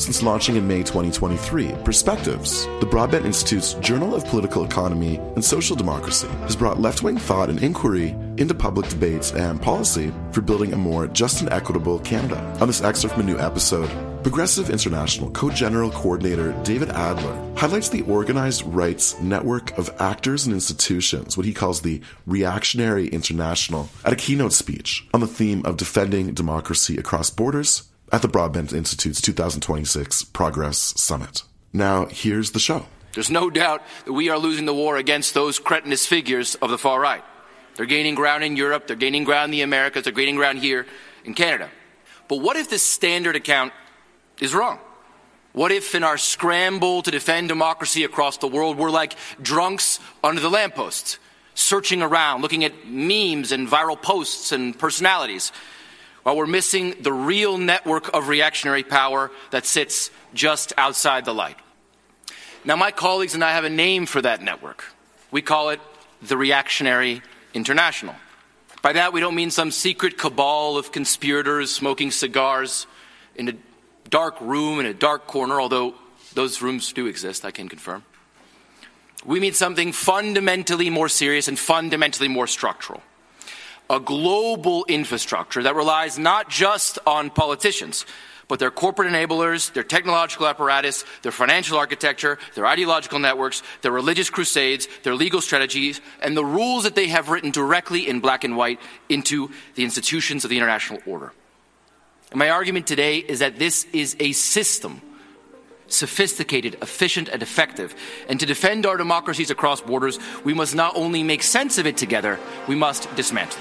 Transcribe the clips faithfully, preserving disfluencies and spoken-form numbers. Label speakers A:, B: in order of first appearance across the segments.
A: Since launching in May twenty twenty-three, Perspectives, the Broadbent Institute's Journal of Political Economy and Social Democracy, has brought left-wing thought and inquiry into public debates and policy for building a more just and equitable Canada. On this excerpt from a new episode, Progressive International Co-General Coordinator David Adler highlights the organized rights network of actors and institutions, what he calls the Reactionary International, at a keynote speech on the theme of defending democracy across borders at the Broadbent Institute's two thousand twenty-six Progress Summit. Now, here's the show.
B: There's no doubt that we are losing the war against those cretinous figures of the far right. They're gaining ground in Europe, they're gaining ground in the Americas, they're gaining ground here in Canada. But what if this standard account is wrong? What if in our scramble to defend democracy across the world, we're like drunks under the lampposts, searching around, looking at memes and viral posts and personalities, while we're missing the real network of reactionary power that sits just outside the light? Now, my colleagues and I have a name for that network. We call it the Reactionary International. By that, we don't mean some secret cabal of conspirators smoking cigars in a dark room in a dark corner, although those rooms do exist, I can confirm. We mean something fundamentally more serious and fundamentally more structural. A global infrastructure that relies not just on politicians, but their corporate enablers, their technological apparatus, their financial architecture, their ideological networks, their religious crusades, their legal strategies, and the rules that they have written directly in black and white into the institutions of the international order. And my argument today is that this is a system, sophisticated, efficient, and effective. And to defend our democracies across borders, we must not only make sense of it together, we must dismantle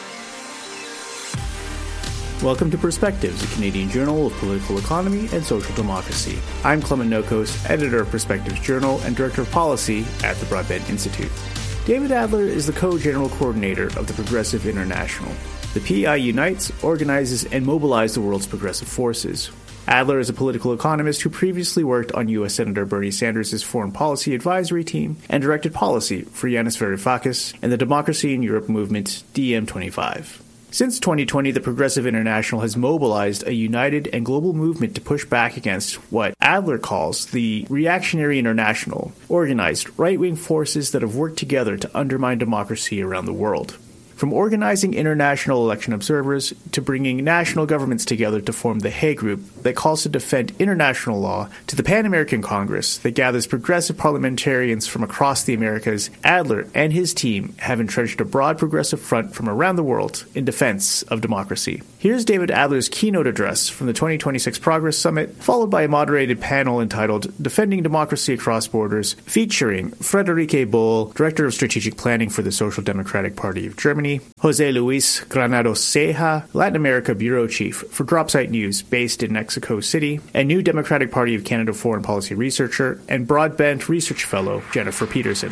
B: it.
C: Welcome to Perspectives, a Canadian journal of political economy and social democracy. I'm Clement Nokos, editor of Perspectives Journal and director of policy at the Broadbent Institute. David Adler is the co-general coordinator of the Progressive International. The P I unites, organizes, and mobilizes the world's progressive forces. Adler is a political economist who previously worked on U S Senator Bernie Sanders' foreign policy advisory team and directed policy for Yanis Varoufakis and the Democracy in Europe movement, D M twenty-five. Since twenty twenty, the Progressive International has mobilized a united and global movement to push back against what Adler calls the Reactionary International, organized right-wing forces that have worked together to undermine democracy around the world. From organizing international election observers to bringing national governments together to form the Hague Group that calls to defend international law, to the Pan-American Congress that gathers progressive parliamentarians from across the Americas, Adler and his team have entrenched a broad progressive front from around the world in defense of democracy. Here's David Adler's keynote address from the twenty twenty-six Progress Summit, followed by a moderated panel entitled Defending Democracy Across Borders, featuring Friederike Bohl, Director of Strategic Planning for the Social Democratic Party of Germany, Jose Luis Granados Ceja, Latin America Bureau Chief for Dropsite News based in Mexico City, and New Democratic Party of Canada foreign policy researcher and Broadbent Research Fellow Jennifer Peterson.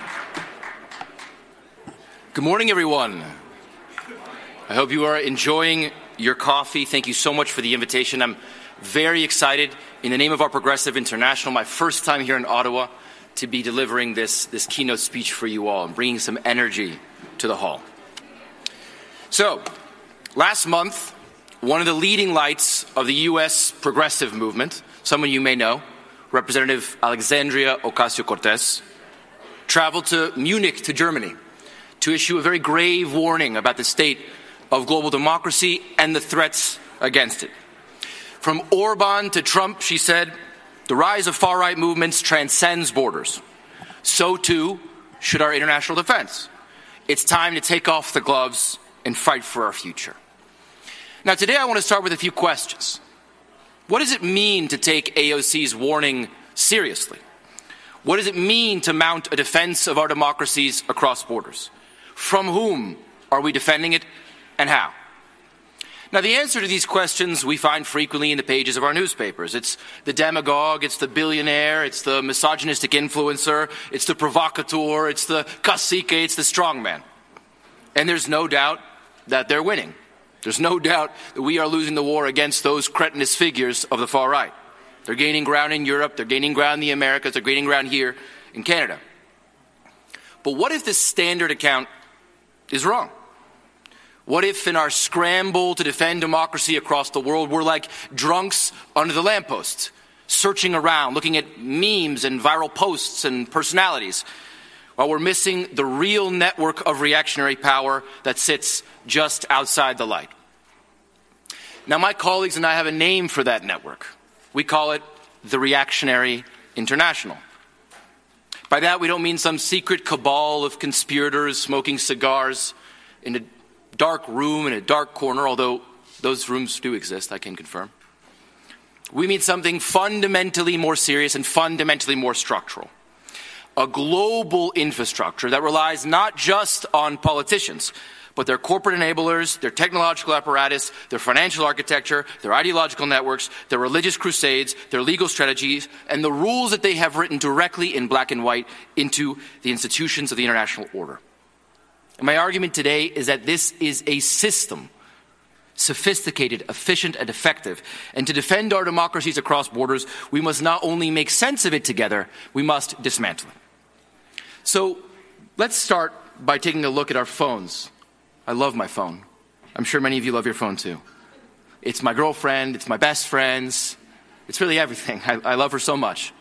B: Good morning, everyone. I hope you are enjoying your coffee. Thank you so much for the invitation. I'm very excited, in the name of our Progressive International, my first time here in Ottawa, to be delivering this, this keynote speech for you all and bringing some energy to the hall. So, last month, one of the leading lights of the U S progressive movement, someone you may know, Representative Alexandria Ocasio-Cortez, traveled to Munich, to Germany, to issue a very grave warning about the state of global democracy and the threats against it. From Orban to Trump, she said, the rise of far-right movements transcends borders. So too should our international defense. It's time to take off the gloves and fight for our future. Now, today I want to start with a few questions. What does it mean to take A O C's warning seriously? What does it mean to mount a defense of our democracies across borders? From whom are we defending it, and how? Now, the answer to these questions we find frequently in the pages of our newspapers. It's the demagogue, it's the billionaire, it's the misogynistic influencer, it's the provocateur, it's the cacique, it's the strongman. And there's no doubt that they're winning. There's no doubt that we are losing the war against those cretinous figures of the far right. They're gaining ground in Europe, they're gaining ground in the Americas, they're gaining ground here in Canada. But what if this standard account is wrong? What if in our scramble to defend democracy across the world, we're like drunks under the lampposts, searching around, looking at memes and viral posts and personalities, while we're missing the real network of reactionary power that sits just outside the light? Now, my colleagues and I have a name for that network. We call it the Reactionary International. By that, we don't mean some secret cabal of conspirators smoking cigars in a dark room in a dark corner, although those rooms do exist, I can confirm. We mean something fundamentally more serious and fundamentally more structural. A global infrastructure that relies not just on politicians, but their corporate enablers, their technological apparatus, their financial architecture, their ideological networks, their religious crusades, their legal strategies, and the rules that they have written directly in black and white into the institutions of the international order. And my argument today is that this is a system, sophisticated, efficient, and effective. And to defend our democracies across borders, we must not only make sense of it together, we must dismantle it. So let's start by taking a look at our phones. I love my phone. I'm sure many of you love your phone too. It's my girlfriend, it's my best friends, it's really everything. I, I love her so much.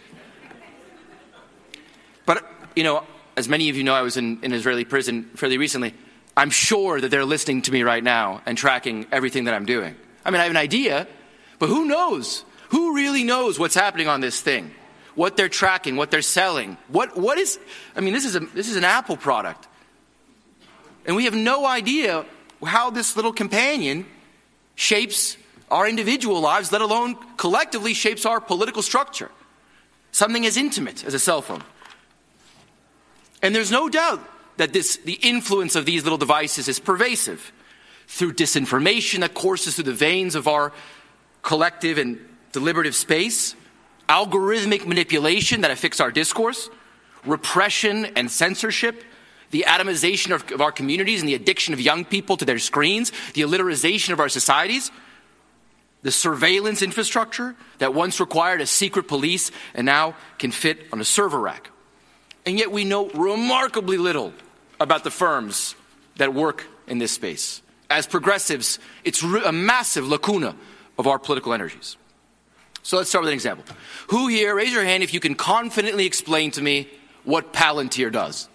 B: But, you know, as many of you know, I was in an Israeli prison fairly recently. I'm sure that they're listening to me right now and tracking everything that I'm doing. I mean, I have an idea, but who knows? Who really knows what's happening on this thing? What they're tracking, what they're selling? What, what is, I mean, this is a, this is an Apple product. And we have no idea how this little companion shapes our individual lives, let alone collectively shapes our political structure. Something as intimate as a cell phone. And there's no doubt that this, the influence of these little devices is pervasive through disinformation that courses through the veins of our collective and deliberative space, algorithmic manipulation that affects our discourse, repression and censorship, the atomization of, of our communities and the addiction of young people to their screens, the illiterization of our societies, the surveillance infrastructure that once required a secret police and now can fit on a server rack. And yet we know remarkably little about the firms that work in this space. As progressives, it's a massive lacuna of our political energies. So let's start with an example. Who here, raise your hand if you can confidently explain to me what Palantir does.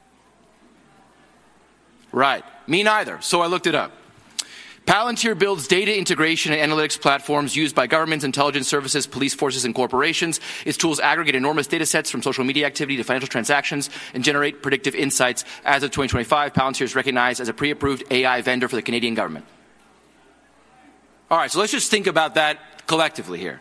B: Right. Me neither. So I looked it up. Palantir builds data integration and analytics platforms used by governments, intelligence services, police forces, and corporations. Its tools aggregate enormous data sets from social media activity to financial transactions and generate predictive insights. As of twenty twenty-five, Palantir is recognized as a pre-approved A I vendor for the Canadian government. All right, so let's just think about that collectively here.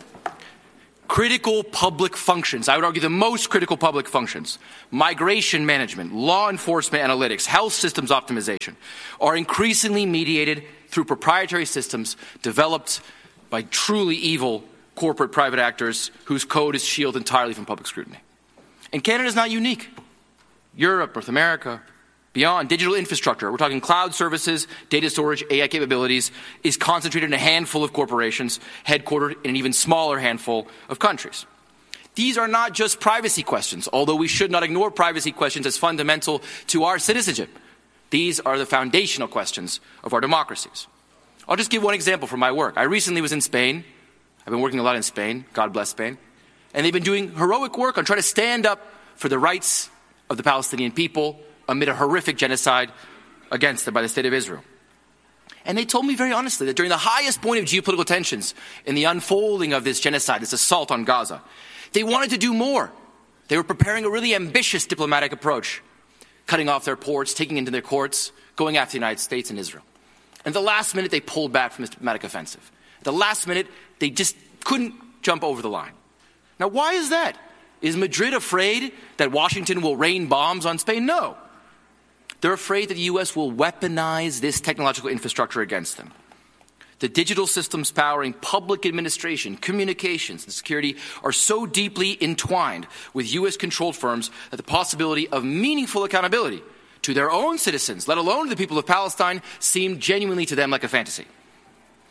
B: Critical public functions, I would argue the most critical public functions, migration management, law enforcement analytics, health systems optimization, are increasingly mediated through proprietary systems developed by truly evil corporate private actors whose code is shielded entirely from public scrutiny. And Canada is not unique. Europe, North America, beyond, digital infrastructure, we're talking cloud services, data storage, A I capabilities, is concentrated in a handful of corporations, headquartered in an even smaller handful of countries. These are not just privacy questions, although we should not ignore privacy questions as fundamental to our citizenship. These are the foundational questions of our democracies. I'll just give one example from my work. I recently was in Spain. I've been working a lot in Spain, God bless Spain. And they've been doing heroic work on trying to stand up for the rights of the Palestinian people amid a horrific genocide against them by the State of Israel. And they told me very honestly that during the highest point of geopolitical tensions in the unfolding of this genocide, this assault on Gaza, they wanted to do more. They were preparing a really ambitious diplomatic approach, cutting off their ports, taking into their courts, going after the United States and Israel. And at the last minute, they pulled back from this diplomatic offensive. At the last minute, they just couldn't jump over the line. Now, why is that? Is Madrid afraid that Washington will rain bombs on Spain? No. They're afraid that the U S will weaponize this technological infrastructure against them. The digital systems powering public administration, communications, and security are so deeply entwined with U S-controlled firms that the possibility of meaningful accountability to their own citizens, let alone the people of Palestine, seem genuinely to them like a fantasy.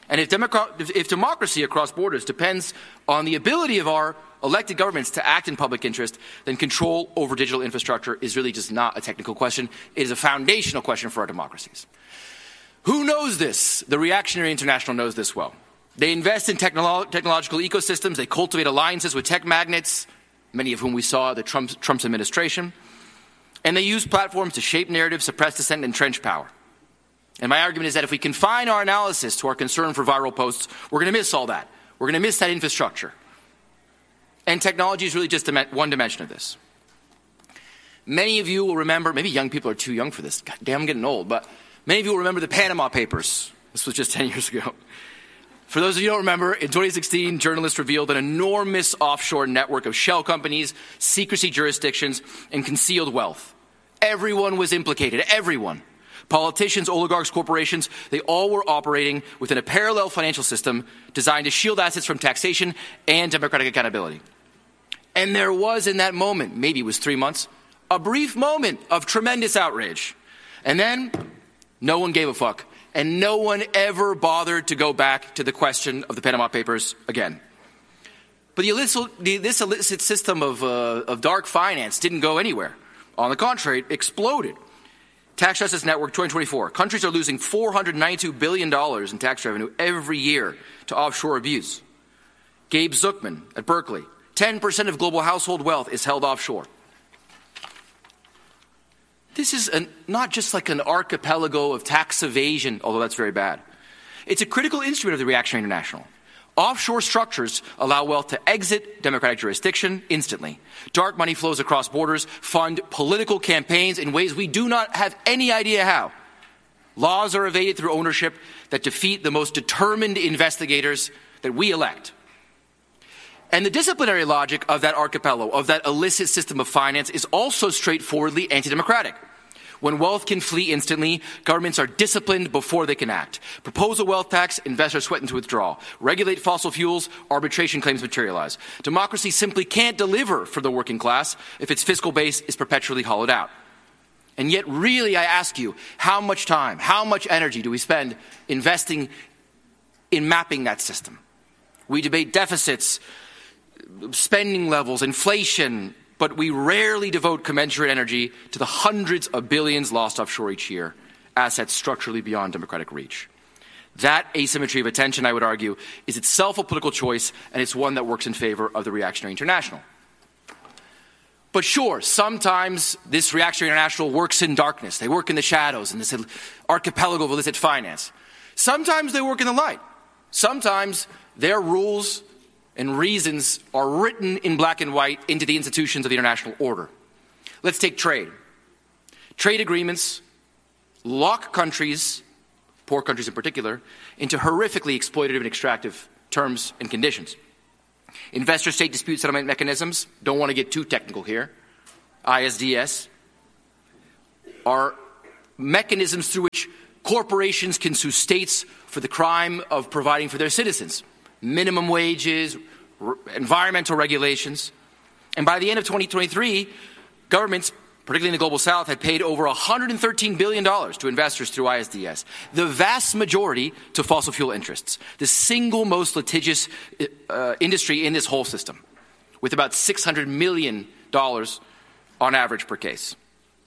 B: And if, Democrat, if, if democracy across borders depends on the ability of our elected governments to act in public interest, then control over digital infrastructure is really just not a technical question. It is a foundational question for our democracies. Who knows this? The Reactionary International knows this well. They invest in technolo- technological ecosystems. They cultivate alliances with tech magnates, many of whom we saw at the Trump's, Trump's administration. And they use platforms to shape narratives, suppress dissent, and entrench power. And my argument is that if we confine our analysis to our concern for viral posts, we're going to miss all that. We're going to miss that infrastructure. And technology is really just one dimension of this. Many of you will remember, maybe young people are too young for this. God damn, I'm getting old. But many of you will remember the Panama Papers. This was just ten years ago. For those of you who don't remember, in twenty sixteen, journalists revealed an enormous offshore network of shell companies, secrecy jurisdictions, and concealed wealth. Everyone was implicated. Everyone. Politicians, oligarchs, corporations, they all were operating within a parallel financial system designed to shield assets from taxation and democratic accountability. And there was in that moment, maybe it was three months, a brief moment of tremendous outrage. And then no one gave a fuck. And no one ever bothered to go back to the question of the Panama Papers again. But the illicit, the, this illicit system of, uh, of dark finance didn't go anywhere. On the contrary, it exploded. Tax Justice Network twenty twenty-four. Countries are losing four hundred ninety-two billion dollars in tax revenue every year to offshore abuse. Gabe Zuckman at Berkeley. ten percent of global household wealth is held offshore. This is an, not just like an archipelago of tax evasion, although that's very bad. It's a critical instrument of the Reactionary International. Offshore structures allow wealth to exit democratic jurisdiction instantly. Dark money flows across borders, fund political campaigns in ways we do not have any idea how. Laws are evaded through ownership that defeat the most determined investigators that we elect. And the disciplinary logic of that archipelago, of that illicit system of finance, is also straightforwardly anti-democratic. When wealth can flee instantly, governments are disciplined before they can act. Propose a wealth tax, investors threaten to withdraw. Regulate fossil fuels, arbitration claims materialize. Democracy simply can't deliver for the working class if its fiscal base is perpetually hollowed out. And yet, really, I ask you, how much time, how much energy do we spend investing in mapping that system? We debate deficits, spending levels, inflation, but we rarely devote commensurate energy to the hundreds of billions lost offshore each year, assets structurally beyond democratic reach. That asymmetry of attention, I would argue, is itself a political choice, and it's one that works in favor of the Reactionary International. But sure, sometimes this Reactionary International works in darkness. They work in the shadows in this archipelago of illicit finance. Sometimes they work in the light. Sometimes their rules and reasons are written in black and white into the institutions of the international order. Let's take trade. Trade agreements lock countries, poor countries in particular, into horrifically exploitative and extractive terms and conditions. Investor-state dispute settlement mechanisms, don't want to get too technical here, I S D S, are mechanisms through which corporations can sue states for the crime of providing for their citizens. Minimum wages, r- environmental regulations. And by the end of twenty twenty-three, governments, particularly in the Global South, had paid over one hundred thirteen billion dollars to investors through I S D S. The vast majority to fossil fuel interests, the single most litigious uh, industry in this whole system, with about six hundred million dollars on average per case.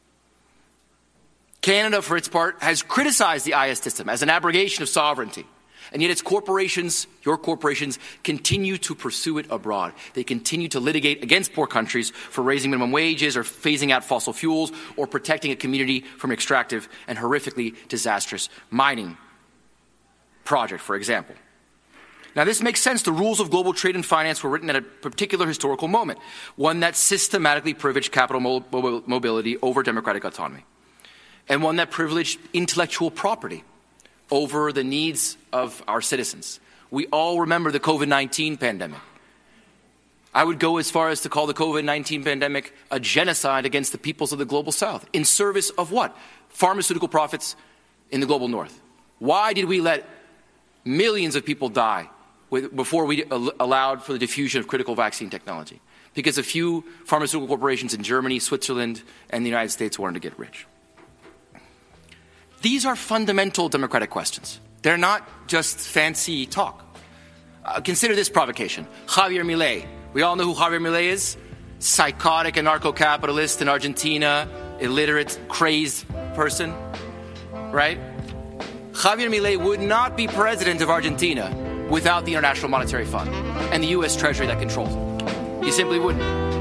B: Canada, for its part, has criticized the I S system as an abrogation of sovereignty. And yet its corporations, your corporations, continue to pursue it abroad. They continue to litigate against poor countries for raising minimum wages or phasing out fossil fuels or protecting a community from extractive and horrifically disastrous mining project, for example. Now, this makes sense. The rules of global trade and finance were written at a particular historical moment, one that systematically privileged capital mo- mobility over democratic autonomy, and one that privileged intellectual property over the needs of our citizens. We all remember the COVID nineteen pandemic. I would go as far as to call the COVID nineteen pandemic a genocide against the peoples of the Global South in service of what? Pharmaceutical profits in the Global North. Why did we let millions of people die with, before we al- allowed for the diffusion of critical vaccine technology? Because a few pharmaceutical corporations in Germany, Switzerland, and the United States wanted to get rich. These are fundamental democratic questions. They're not just fancy talk. Uh, consider this provocation. Javier Milei. We all know who Javier Milei is. Psychotic anarcho-capitalist in Argentina, illiterate, crazed person, right? Javier Milei would not be president of Argentina without the International Monetary Fund and the U S Treasury that controls it. He simply wouldn't.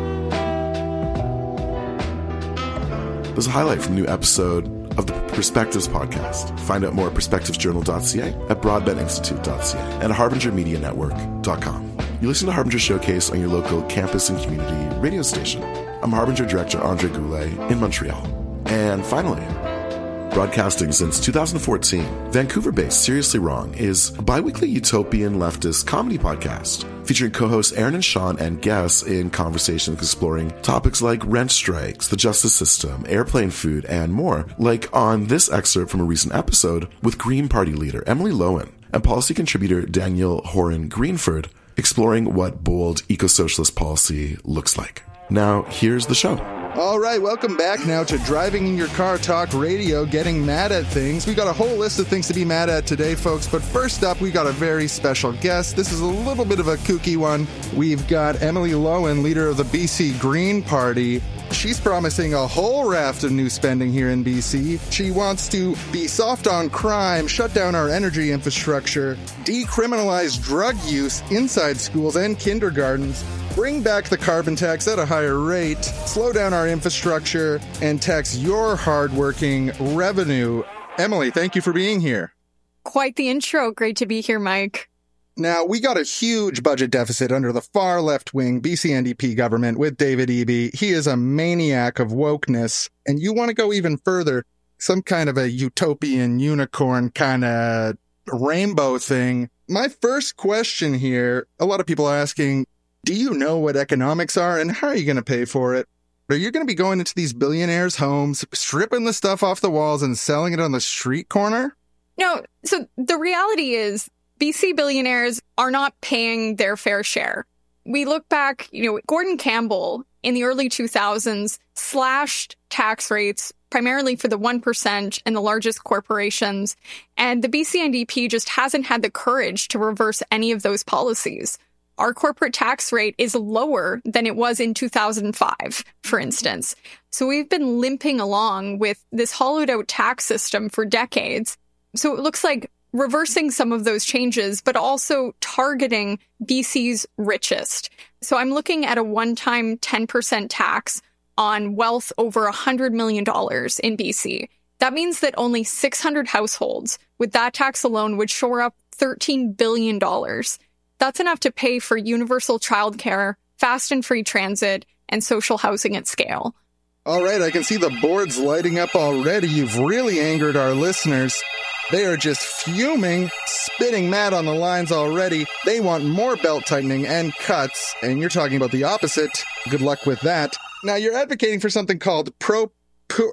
A: There's a highlight from a new episode of the Perspectives podcast. Find out more at perspectives journal dot c a, at broadbent institute dot c a, and at harbinger media network dot com. You listen to Harbinger Showcase on your local campus and community radio station. I'm Harbinger Director Andre Goulet in Montreal. And finally, broadcasting since two thousand fourteen, Vancouver-based Seriously Wrong is a bi-weekly utopian leftist comedy podcast featuring co-hosts Aaron and Sean and guests in conversations exploring topics like rent strikes, the justice system, airplane food, and more, like on this excerpt from a recent episode with Green Party leader Emily Lowen and policy contributor Daniel Horan Greenford, exploring what bold eco-socialist policy looks like. Now, here's the show.
D: All right, welcome back now to Driving in Your Car Talk Radio, getting mad at things. We got a whole list of things to be mad at today, folks, but first up, we got a very special guest. This is a little bit of a kooky one. We've got Emily Lowen, leader of the B C Green Party. She's promising a whole raft of new spending here in B C. She wants to be soft on crime, shut down our energy infrastructure, decriminalize drug use inside schools and kindergartens, bring back the carbon tax at a higher rate, slow down our infrastructure, and tax your hardworking revenue. Emily, thank you for being here.
E: Quite the intro. Great to be here, Mike.
D: Now, we got a huge budget deficit under the far left-wing B C N D P government with David Eby. He is a maniac of wokeness, and you want to go even further, some kind of a utopian unicorn kind of rainbow thing. My first question here, a lot of people are asking, do you know what economics are, and how are you going to pay for it? Are you going to be going into these billionaires' homes, stripping the stuff off the walls and selling it on the street corner?
E: No, so the reality is B C billionaires are not paying their fair share. We look back, you know, Gordon Campbell in the early two thousands slashed tax rates primarily for the one percent and the largest corporations, and the B C N D P just hasn't had the courage to reverse any of those policies. Our corporate tax rate is lower than it was in two thousand five, for instance. So we've been limping along with this hollowed out tax system for decades. So it looks like reversing some of those changes, but also targeting B C's richest. So I'm looking at a one-time ten percent tax on wealth over one hundred million dollars in B C. That means that only six hundred households with that tax alone would shore up thirteen billion dollars. That's enough to pay for universal childcare, fast and free transit, and social housing at scale.
D: All right, I can see the boards lighting up already. You've really angered our listeners. They are just fuming, spitting mad on the lines already. They want more belt tightening and cuts, and you're talking about the opposite. Good luck with that. Now, you're advocating for something called pro... pro,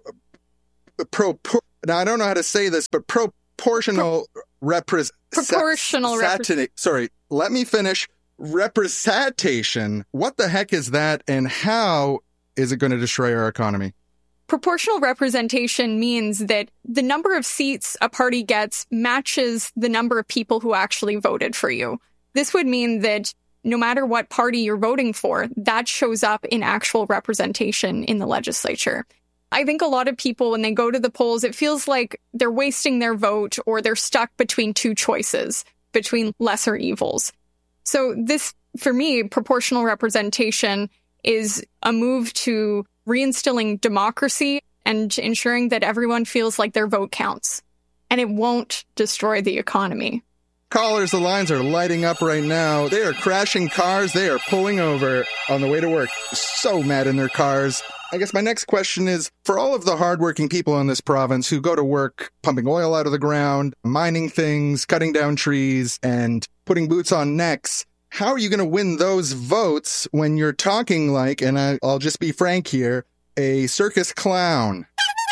D: pro, pro now, I don't know how to say this, but proportional... Pro- Repres-
E: Proportional
D: representation. Sorry, let me finish. Representation. What the heck is that, and how is it going to destroy our economy?
E: Proportional representation means that the number of seats a party gets matches the number of people who actually voted for you. This would mean that no matter what party you're voting for, that shows up in actual representation in the legislature. I think a lot of people, when they go to the polls, it feels like they're wasting their vote or they're stuck between two choices, between lesser evils. So this, for me, proportional representation is a move to reinstilling democracy and ensuring that everyone feels like their vote counts. And it won't destroy the economy.
D: Callers, the lines are lighting up right now. They are crashing cars. They are pulling over on the way to work. So mad in their cars. I guess my next question is, for all of the hardworking people in this province who go to work pumping oil out of the ground, mining things, cutting down trees, and putting boots on necks, how are you going to win those votes when you're talking like, and I, I'll just be frank here, a circus clown?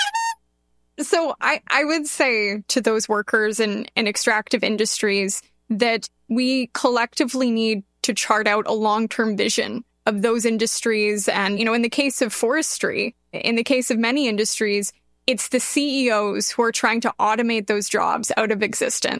E: So I, I would say to those workers in, in extractive industries that we collectively need to chart out a long-term vision of those industries. And, you know, in the case of forestry, in the case of many industries, it's the C E Os who are trying to automate those jobs out of existence.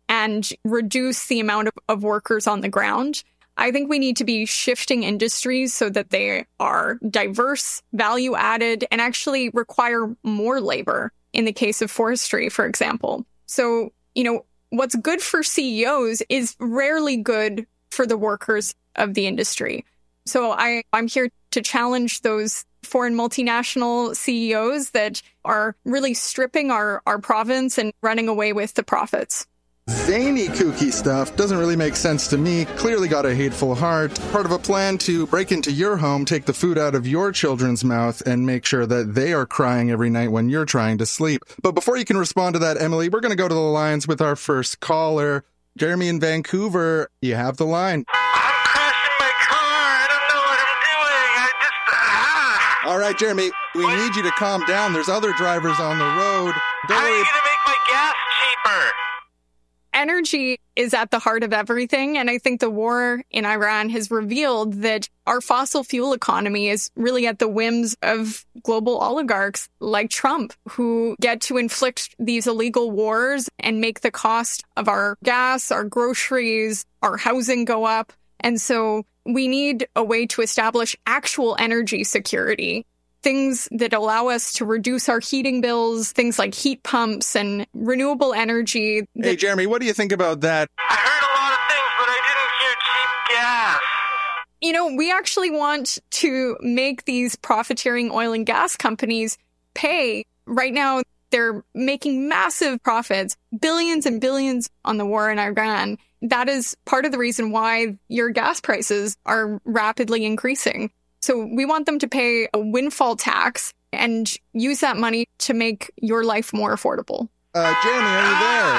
E: and reduce the amount of, of workers on the ground. I think we need to be shifting industries so that they are diverse, value added, and actually require more labor in the case of forestry, for example. So, you know, what's good for C E Os is rarely good for the workers of the industry. So I, I'm here to challenge those foreign multinational C E Os that are really stripping our, our province and running away with the profits.
D: Zany, kooky stuff doesn't really make sense to me. Clearly got a hateful heart. Part of a plan to break into your home, take the food out of your children's mouth, and make sure that they are crying every night when you're trying to sleep. But before you can respond to that, Emily, we're going to go to the lines with our first caller. Jeremy in Vancouver, you have the line.
F: I'm crashing my car. I don't know what I'm doing. I just... Ah.
D: All right, Jeremy, we what? need you to calm down. There's other drivers on the road. Don't
F: How
D: worry.
F: are you going to make my gas cheaper?
E: Energy is at the heart of everything, and I think the war in Iran has revealed that our fossil fuel economy is really at the whims of global oligarchs like Trump, who get to inflict these illegal wars and make the cost of our gas, our groceries, our housing go up. And so we need a way to establish actual energy security. Things that allow us to reduce our heating bills, things like heat pumps and renewable energy. That...
D: Hey, Jeremy, what do you think about that?
F: I heard a lot of things, but I didn't hear cheap gas.
E: You know, we actually want to make these profiteering oil and gas companies pay. Right now, they're making massive profits, billions and billions on the war in Iran. That is part of the reason why your gas prices are rapidly increasing. So we want them to pay a windfall tax and use that money to make your life more affordable.
D: Uh, Jeremy, are you there?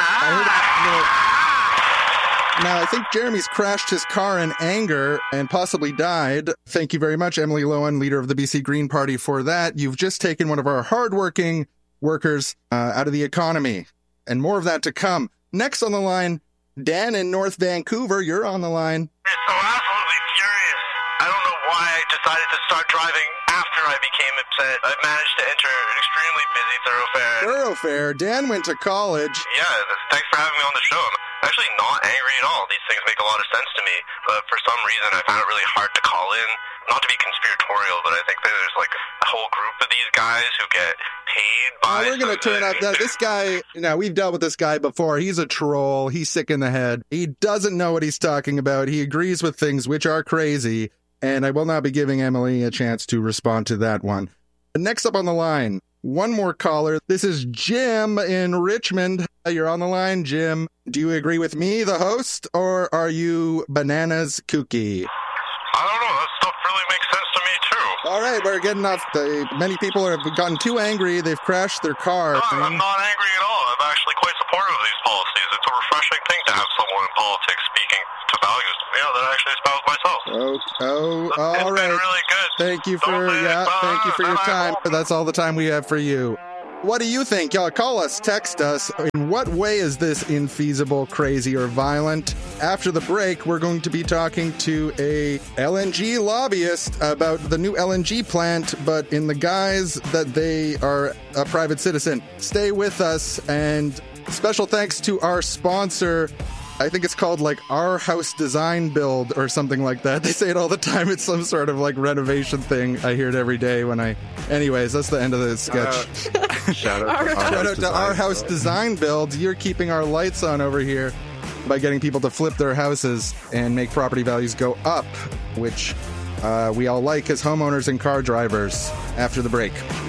D: I heard, you know, now, I think Jeremy's crashed his car in anger and possibly died. Thank you very much, Emily Lohan, leader of the B C Green Party, for that. You've just taken one of our hardworking workers uh, out of the economy, and more of that to come. Next on the line, Dan in North Vancouver. You're on the line.
F: It's so absolutely furious. I don't know why I decided to start driving after I became upset. I managed to enter an extremely busy thoroughfare.
D: Thoroughfare? Dan went to college.
F: Yeah, thanks for having me on the show. I'm actually not angry at all. These things make a lot of sense to me. But for some reason, I found it really hard to call in. Not to be conspiratorial, but I think that there's like a whole group of these guys who get paid by...
D: Oh, we're going to turn up that. This guy, now we've dealt with this guy before. He's a troll. He's sick in the head. He doesn't know what he's talking about. He agrees with things which are crazy. And I will not be giving Emily a chance to respond to that one. Next up on the line, one more caller. This is Jim in Richmond. You're on the line, Jim. Do you agree with me, the host, or are you bananas kooky?
F: I don't know. That stuff really makes sense to me, too.
D: All right, we're getting off. The, many people have gotten too angry. They've crashed their car.
F: No, I'm not angry at all. I'm actually quite supportive of these policies. It's a refreshing thing to have someone in politics speaking to values, you know, that I actually espouse myself.
D: Oh, oh, all
F: it's
D: right.
F: Been really good.
D: Thank you for yeah. Thank you for your time. But that's all the time we have for you. What do you think? Y'all call us, text us. In what way is this infeasible, crazy, or violent? After the break, we're going to be talking to a L N G lobbyist about the new L N G plant, but in the guise that they are a private citizen. Stay with us, and special thanks to our sponsor. I think it's called like Our House Design Build or something like that. They say it all the time. It's some sort of like renovation thing. I hear it every day when I... Anyways, that's the end of the sketch.
G: Uh, shout out,
D: our,
G: to, our
D: shout out to Our House Design Build. You're keeping our lights on over here by getting people to flip their houses and make property values go up, which uh, we all like as homeowners and car drivers. After the break.